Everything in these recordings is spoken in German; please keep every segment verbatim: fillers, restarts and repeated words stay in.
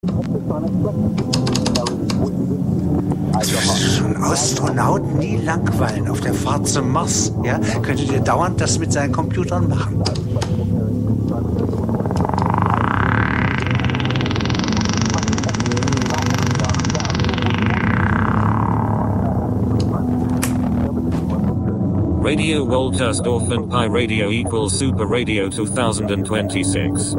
So ein Astronaut nie langweilen auf der Fahrt zum Mars. Ja? Könntet ihr dauernd das mit seinen Computern machen. Radio Woltersdorf and Pi Radio equals Super Radio twenty twenty-six.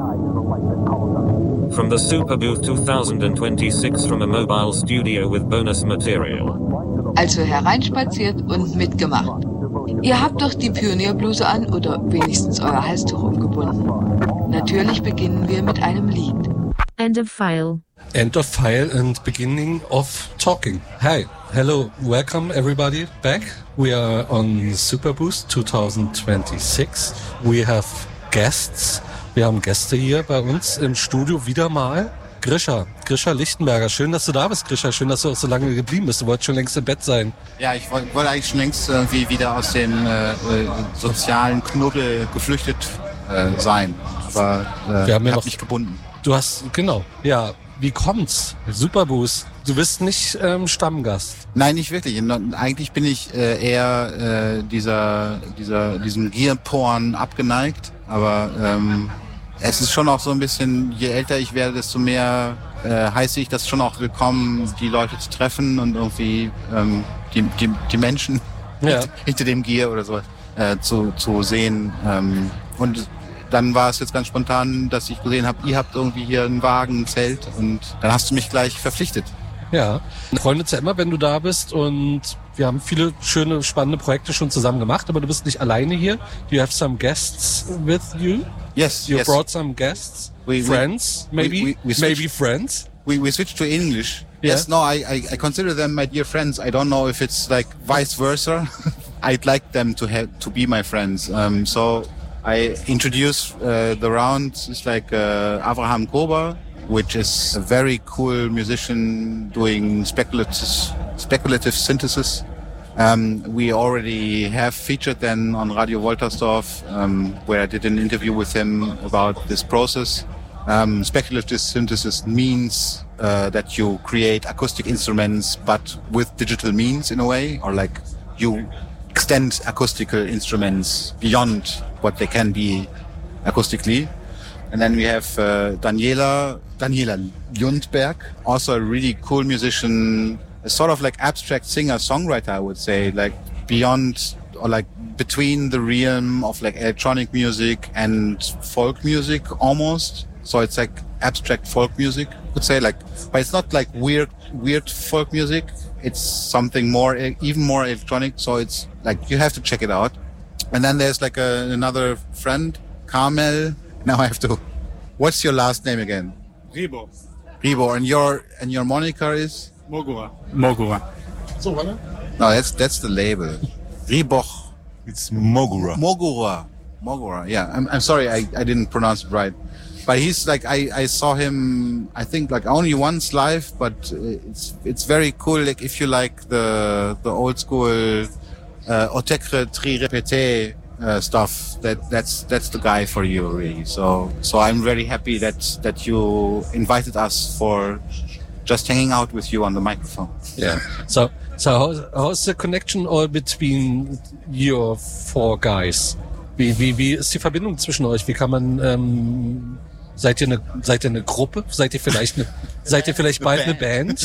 From the Super Booth twenty twenty-six from a mobile studio with bonus material. Also hereinspaziert und mitgemacht. Ihr habt doch die Pionierbluse an oder wenigstens euer Halstuch umgebunden. Natürlich beginnen wir mit einem Lied. End of file. End of file and beginning of talking. Hi, hello, welcome everybody back. We are on Super Boost twenty twenty-six. We have guests. Wir haben Gäste hier bei uns im Studio wieder mal. Grisha, Grisha Lichtenberger. Schön, dass du da bist, Grisha. Schön, dass du auch so lange geblieben bist. Du wolltest schon längst im Bett sein. Ja, ich wollte wollt eigentlich schon längst irgendwie wieder aus dem äh, sozialen Knubbel geflüchtet äh, sein. Aber äh, Wir haben ja ich hab noch, mich gebunden. Du hast, genau, ja. Wie kommt's? Superboost. Du bist nicht ähm, Stammgast. Nein, nicht wirklich. Eigentlich bin ich äh, eher äh, dieser, dieser, diesem Gear-Porn abgeneigt. Aber ähm, es ist schon auch so ein bisschen, je älter ich werde, desto mehr äh, heiße ich das schon auch willkommen, die Leute zu treffen und irgendwie ähm, die, die, die Menschen ja. hinter dem Gear oder so äh, zu, zu sehen. Ähm, und dann war es jetzt ganz spontan, dass ich gesehen habe, ihr habt irgendwie hier einen Wagen, ein Zelt und dann hast du mich gleich verpflichtet. Ja, wir freuen uns ja immer, wenn du da bist und wir haben viele schöne, spannende Projekte schon zusammen gemacht, aber du bist nicht alleine hier. You have some guests with you? Yes, You yes. brought some guests? We, friends, we, maybe? we, we maybe friends? We, we switched to English. Yeah. Yes, no, I, I, I consider them my dear friends. I don't know if it's like vice versa. I'd like them to have, to be my friends. Um, so I introduce uh, the round. It's like uh, Avraham Kober, which is a very cool musician doing speculative speculative synthesis. Um, we already have featured then on Radio Woltersdorf, um, where I did an interview with him about this process. Um, speculative synthesis means uh, that you create acoustic instruments, but with digital means in a way, or like you extend acoustical instruments beyond what they can be acoustically. And then we have uh, Daniela, Daniela Lundberg, also a really cool musician, a sort of like abstract singer-songwriter, I would say, like beyond or like between the realm of like electronic music and folk music almost. So it's like abstract folk music, I would say, like, but it's not like weird, weird folk music. It's something more, even more electronic. So it's like, you have to check it out. And then there's like a, another friend, Carmel. Now I have to, what's your last name again? Ribo. Ribo. And your, and your moniker is? Mogura. Mogura. So, warte. No, that's, that's the label. Riboch. It's Mogura. Mogura. Mogura. Yeah. I'm, I'm sorry. I, I didn't pronounce it right. But he's like, I, I saw him, I think like only once live, but it's, it's very cool. Like if you like the, the old school, uh, Otecre Tri Repete, uh, stuff, that, that's, that's the guy for you really. So, so I'm very happy that, that you invited us for just hanging out with you on the microphone. Yeah. So, so how's, how's the connection all between your four guys? Wie, wie, wie ist die Verbindung zwischen euch? Wie kann man, ähm, seid ihr eine, seid ihr eine Gruppe? Seid ihr vielleicht eine, seid ihr vielleicht bald eine Band?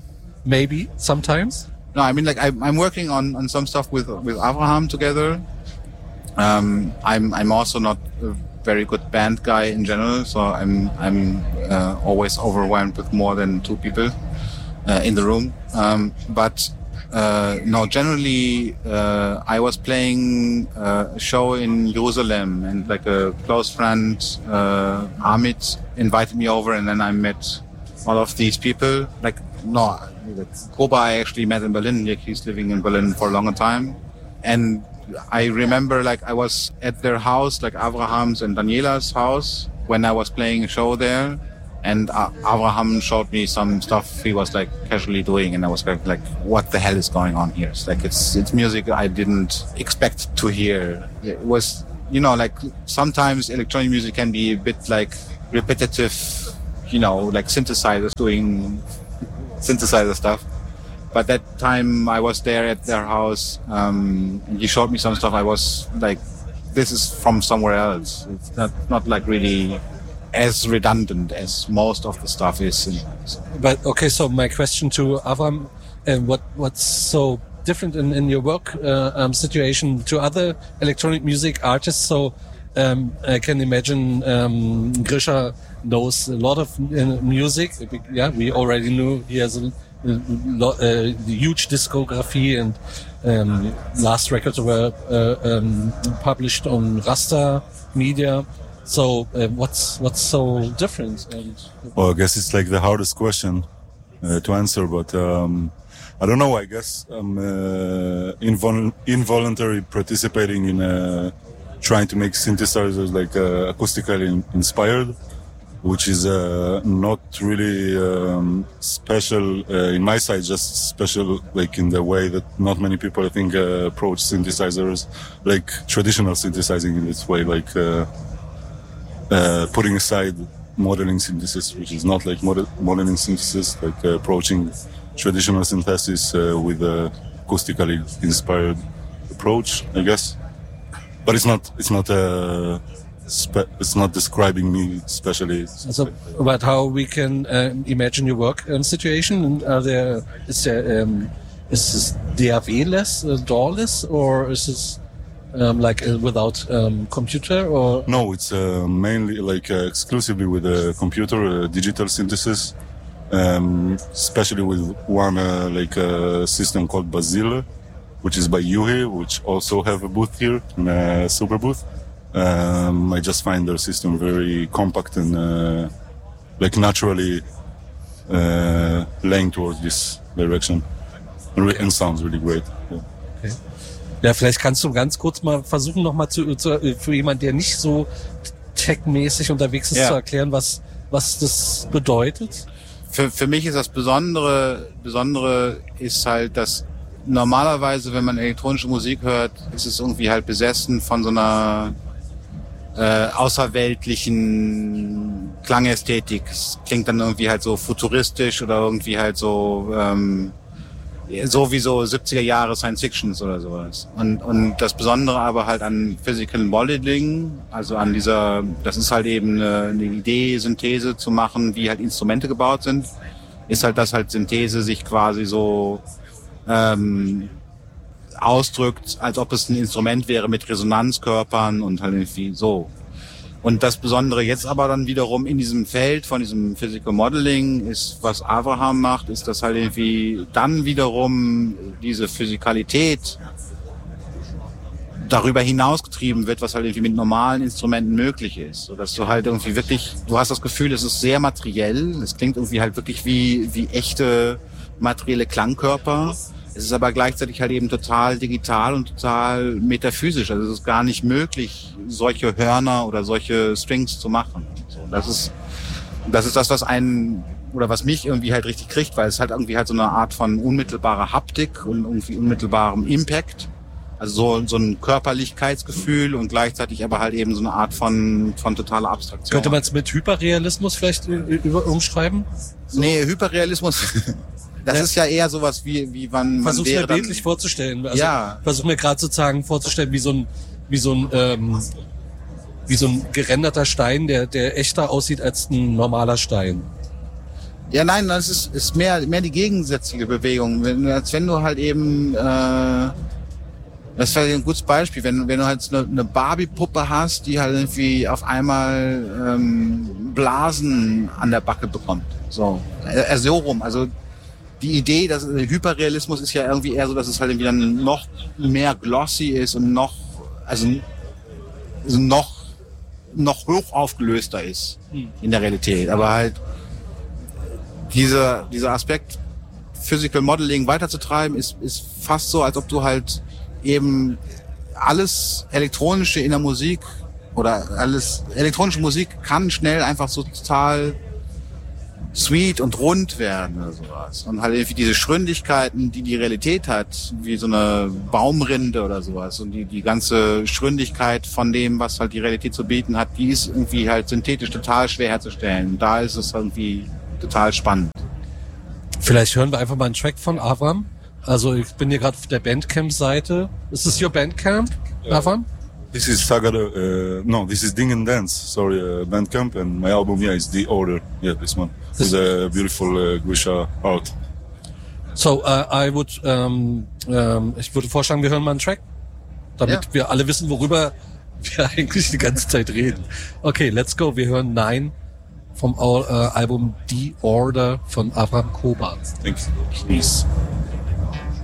Maybe, sometimes? No, I mean, like, I'm, I'm working on, on some stuff with, with Avraham together. Um, I'm, I'm also not a very good band guy in general, so I'm, I'm, uh, always overwhelmed with more than two people, uh, in the room. Um, but, Uh, no, generally, uh, I was playing uh, a show in Jerusalem and like a close friend, uh, Amit, invited me over and then I met all of these people. Like, no, Koba I actually met in Berlin. Like, he's living in Berlin for a longer time. And I remember like I was at their house, like Avraham's and Daniela's house when I was playing a show there. And uh, Avraham showed me some stuff he was like casually doing, and I was like, like, what the hell is going on here? It's like it's it's music I didn't expect to hear. It was, you know, like sometimes electronic music can be a bit like repetitive. you know, like synthesizers doing synthesizer stuff. But that time I was there at their house, um, and he showed me some stuff. I was like, this is from somewhere else. It's not, not like really as redundant as most of the stuff is. But okay, so my question to Avram, uh, what what's so different in, in your work uh, um, situation to other electronic music artists? So um, I can imagine um, Grisha knows a lot of uh, music. Yeah, we already knew he has a, a, lot, a huge discography, and um, last records were uh, um, published on Rasta Media. So uh, what's what's so different? And well, I guess it's like the hardest question uh, to answer, but um, I don't know. I guess I'm uh, invol- involuntarily participating in uh, trying to make synthesizers like uh, acoustically in- inspired, which is uh, not really um, special uh, in my side, just special like in the way that not many people I think uh, approach synthesizers, like traditional synthesizing in this way, like. Uh, Uh, putting aside modeling synthesis, which is not like model- modeling synthesis, like uh, approaching traditional synthesis uh, with a acoustically inspired approach, I guess. But it's not. It's not. Uh, spe- it's not describing me especially. So, but how we can um, imagine your work um, situation? Are there is there um, is this D A W-less, uh, D A W-less, or is this Um, like uh, without um, computer or? No, it's uh, mainly like uh, exclusively with a computer, uh, digital synthesis, um, especially with one uh, like a uh, system called Basil, which is by Yuhi, which also have a booth here in a super booth. Um, I just find their system very compact and uh, like naturally uh, laying towards this direction, and, re- and sounds really great. Yeah. Okay. Ja, vielleicht kannst du ganz kurz mal versuchen, nochmal zu, zu, für jemanden, der nicht so tech-mäßig unterwegs ist, ja. zu erklären, was, was das bedeutet. Für, für mich ist das Besondere, Besondere ist halt, dass normalerweise, wenn man elektronische Musik hört, ist es irgendwie halt besessen von so einer äh, außerweltlichen Klangästhetik. Es klingt dann irgendwie halt so futuristisch oder irgendwie halt so ähm, so wie so siebziger Jahre Science Fictions oder sowas. Und, und das Besondere aber halt an Physical Modeling, also an dieser, das ist halt eben eine, eine Idee, Synthese zu machen, wie halt Instrumente gebaut sind, ist halt, dass halt Synthese sich quasi so ähm, ausdrückt, als ob es ein Instrument wäre mit Resonanzkörpern und halt irgendwie so. Und das Besondere jetzt aber dann wiederum in diesem Feld von diesem Physical Modeling ist, was Avraham macht, ist, dass halt irgendwie dann wiederum diese Physikalität darüber hinausgetrieben wird, was halt irgendwie mit normalen Instrumenten möglich ist. So dass du halt irgendwie wirklich, du hast das Gefühl, es ist sehr materiell, es klingt irgendwie halt wirklich wie, wie echte materielle Klangkörper. Es ist aber gleichzeitig halt eben total digital und total metaphysisch. Also es ist gar nicht möglich, solche Hörner oder solche Strings zu machen. So, das ist, das ist das, was einen, oder was mich irgendwie halt richtig kriegt, weil es halt irgendwie halt so eine Art von unmittelbarer Haptik und irgendwie unmittelbarem Impact. Also so, so ein Körperlichkeitsgefühl und gleichzeitig aber halt eben so eine Art von, von totaler Abstraktion. Könnte man es mit Hyperrealismus vielleicht über, umschreiben? So. Nee, Hyperrealismus... Das ist ja eher sowas wie, wie wann man Versuch's wäre mir bildlich vorzustellen. Also ja. Versuch mir gerade sozusagen vorzustellen, wie so ein, wie so ein, ähm, wie so ein gerenderter Stein, der, der echter aussieht als ein normaler Stein. Ja, nein, das ist, ist mehr, mehr die gegensätzliche Bewegung. Wenn, als wenn du halt eben, äh, das wäre ein gutes Beispiel, wenn, wenn du halt eine, eine Barbie-Puppe hast, die halt irgendwie auf einmal, ähm, Blasen an der Backe bekommt. So, äh, so rum, also, die Idee, dass Hyperrealismus ist ja irgendwie eher so, dass es halt irgendwie dann noch mehr glossy ist und noch, also, also noch, noch hoch aufgelöster ist in der Realität. Aber halt dieser, dieser Aspekt Physical Modeling weiterzutreiben ist, ist fast so, als ob du halt eben alles Elektronische in der Musik oder alles elektronische Musik kann schnell einfach so total sweet und rund werden oder sowas. Und halt irgendwie diese Schründigkeiten, die die Realität hat, wie so eine Baumrinde oder sowas. Und die, die ganze Schründigkeit von dem, was halt die Realität zu bieten hat, die ist irgendwie halt synthetisch total schwer herzustellen. Und da ist es irgendwie total spannend. Vielleicht hören wir einfach mal einen Track von Avram. Also ich bin hier gerade auf der Bandcamp-Seite. Is this your Bandcamp, Avram? This is Sagada, uh, no, this is Ding and Dance, sorry, uh, Bandcamp, and my album, yeah, is The Order, yeah, this one, with a beautiful uh, Grisha art. So, uh, I would, um, um, ich würde vorschlagen, wir hören mal einen Track, damit Ja. wir alle wissen, worüber wir eigentlich die ganze Zeit reden. Okay, let's go, wir hören Nine vom uh, Album The Order von Avram Koba. Thank you. Please.